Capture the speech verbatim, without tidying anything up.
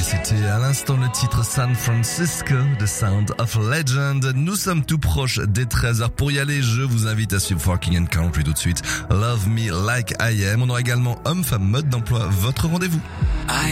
C'était à l'instant le titre San Francisco, The Sound of Legend. Nous sommes tout proches des treize heures. Pour y aller, je vous invite à suivre Forking and Country tout de suite. Love Me Like I Am. On aura également Homme, Femme, Mode d'Emploi, votre rendez-vous.